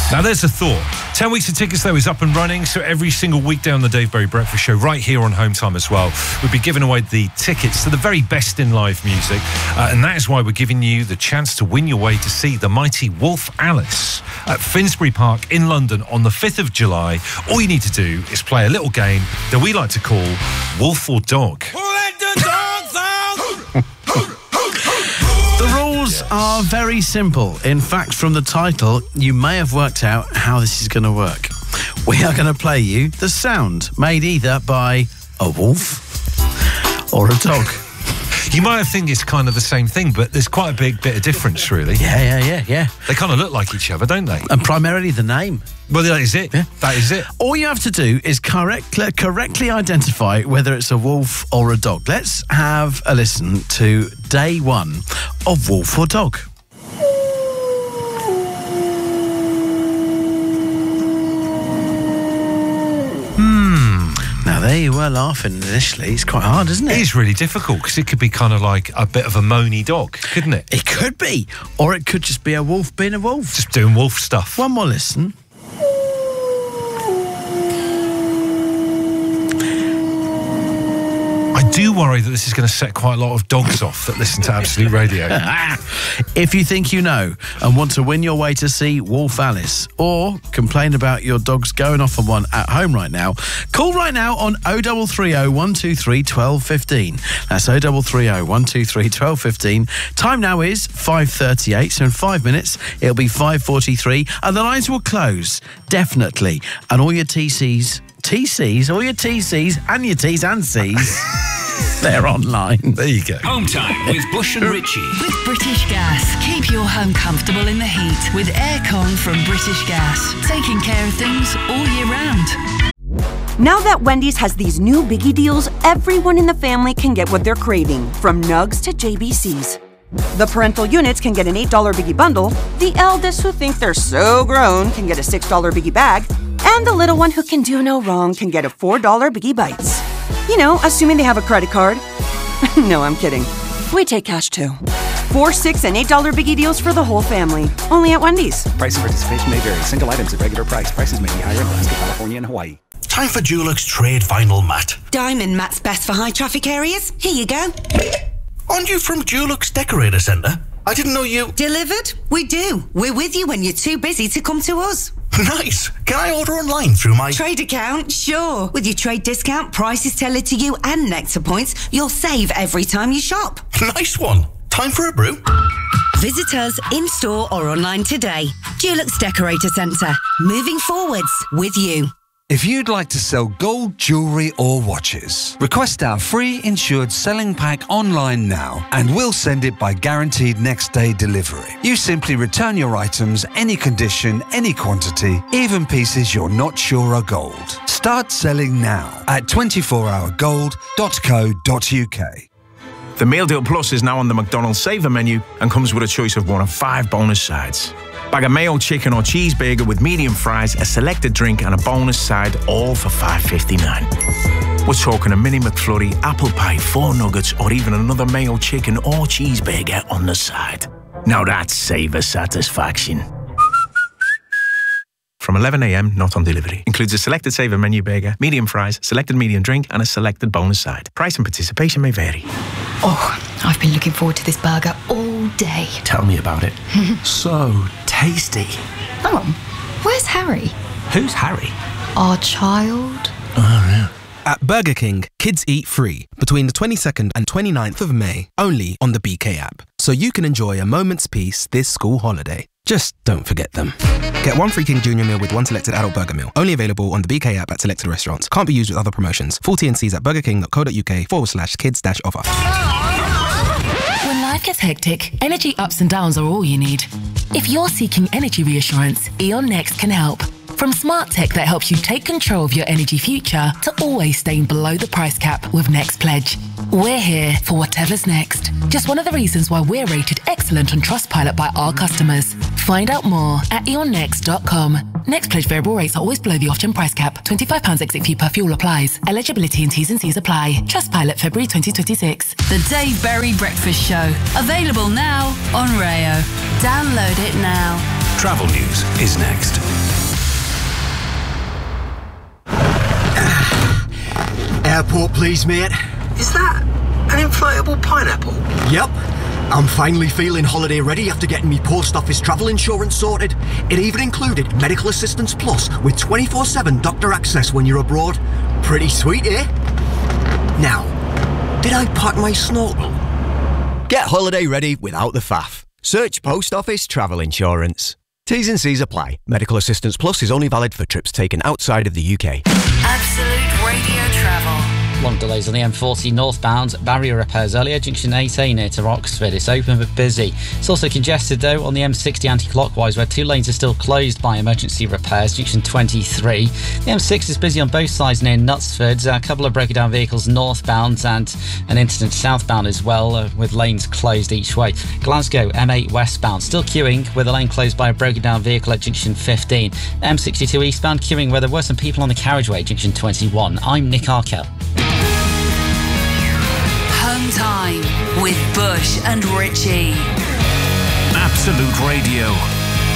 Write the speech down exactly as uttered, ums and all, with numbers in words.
Now, there's a thought. Ten weeks of tickets, though, is up and running, so every single weekday on the Dave Berry Breakfast Show, right here on Home Time as well, we'll be giving away the tickets to the very best in live music, uh, and that is why we're giving you the chance to win your way to see the mighty Wolf Alice at Finsbury Park in London on the fifth of July. All you need to do is play a little game that we like to call Wolf or Dog. Who let the dogs out? The rules are very simple. In fact, from the title, you may have worked out how this is going to work. We are going to play you the sound made either by a wolf or a dog. You might think it's kind of the same thing, but there's quite a big bit of difference, really. Yeah, yeah, yeah, yeah. They kind of look like each other, don't they? And primarily the name. Well, that is it. Yeah. That is it. All you have to do is correct, correctly identify whether it's a wolf or a dog. Let's have a listen to day one of Wolf or Dog. Hmm. Now, there you were laughing initially. It's quite hard, isn't it? It is really difficult because it could be kind of like a bit of a moany dog, couldn't it? It could be. Or it could just be a wolf being a wolf. Just doing wolf stuff. One more listen. I do worry that this is going to set quite a lot of dogs off that listen to Absolute Radio. If you think you know and want to win your way to see Wolf Alice or complain about your dogs going off on one at home right now, call right now on oh three three oh, one two three, one two one five. That's oh three three oh, one two three, one two one five. Time now is five thirty-eight, so in five minutes it'll be five forty-three and the lines will close, definitely. And all your T Cs... T Cs, all your T Cs and your T's and C's, they're online. There you go. Home Time with Bush and Richie. With British Gas, keep your home comfortable in the heat with aircon from British Gas. Taking care of things all year round. Now that Wendy's has these new biggie deals, everyone in the family can get what they're craving, from nugs to J B Cs. The parental units can get an eight dollar biggie bundle, the eldest who think they're so grown can get a six dollar biggie bag, and the little one who can do no wrong can get a four dollar biggie bites. You know, assuming they have a credit card. No, I'm kidding. We take cash too. Four, six, and eight dollar biggie deals for the whole family. Only at Wendy's. Price and participation may vary. Single items at regular price. Prices may be higher in Alaska, California, and Hawaii. Time for Dulux Trade Vinyl Mat. Diamond mat's best for high traffic areas. Here you go. Aren't you from Dulux Decorator Centre? I didn't know you... Delivered? We do. We're with you when you're too busy to come to us. Nice. Can I order online through my... Trade account? Sure. With your trade discount, prices tailored to you and Nectar points, you'll save every time you shop. Nice one. Time for a brew? Visit us in-store or online today. Dulux Decorator Centre. Moving forwards with you. If you'd like to sell gold, jewellery or watches, request our free insured selling pack online now and we'll send it by guaranteed next day delivery. You simply return your items, any condition, any quantity, even pieces you're not sure are gold. Start selling now at twenty-four hour gold dot co dot uk. The Meal Deal Plus is now on the McDonald's Saver menu and comes with a choice of one of five bonus sides. Bag of mayo, chicken or cheeseburger with medium fries, a selected drink and a bonus side, all for five fifty-nine. We're talking a mini McFlurry, apple pie, four nuggets or even another mayo, chicken or cheeseburger on the side. Now that's Saver satisfaction. From eleven a m, not on delivery. Includes a selected Saver menu burger, medium fries, selected medium drink and a selected bonus side. Price and participation may vary. Oh, I've been looking forward to this burger all day. Tell me about it. So tasty. Hang on, where's Harry? Who's Harry? Our child. Oh, yeah. At Burger King, kids eat free between the twenty-second and twenty-ninth of May, only on the B K app. So you can enjoy a moment's peace this school holiday. Just don't forget them. Get one free King Junior meal with one selected adult burger meal. Only available on the B K app at selected restaurants. Can't be used with other promotions. Full T and C's at burgerking.co.uk forward slash kids dash offer. When life gets hectic, energy ups and downs are all you need. If you're seeking energy reassurance, E.ON Next can help. From smart tech that helps you take control of your energy future to always staying below the price cap with Next Pledge. We're here for whatever's next. Just one of the reasons why we're rated excellent on Trustpilot by our customers. Find out more at eon next dot com. Next Pledge variable rates are always below the off-gen price cap. twenty-five pounds exit fee per fuel applies. Eligibility and T's and C's apply. Trustpilot February twenty twenty-six. The Dave Berry Breakfast Show. Available now on Rayo. Download it now. Travel news is next. Airport, please, mate. Is that an inflatable pineapple? Yep. I'm finally feeling holiday ready after getting me post office travel insurance sorted. It even included Medical Assistance Plus with twenty-four seven doctor access when you're abroad. Pretty sweet, eh? Now, did I pack my snorkel? Get holiday ready without the faff. Search Post Office Travel Insurance. T's and C's apply. Medical Assistance Plus is only valid for trips taken outside of the U K. Absolute Radio Travel. Long delays on the M forty northbound. Barrier repairs earlier. Junction eight A near to Oxford. It's open but busy. It's also congested though on the M sixty anti-clockwise where two lanes are still closed by emergency repairs. Junction twenty-three. The M six is busy on both sides near Knutsford. A couple of broken down vehicles northbound and an incident southbound as well uh, with lanes closed each way. Glasgow M eight westbound still queuing with a lane closed by a broken down vehicle at Junction fifteen. M sixty-two eastbound queuing where there were some people on the carriageway at Junction twenty-one. I'm Nick Arkell. Home time with Bush and Richie. Absolute Radio.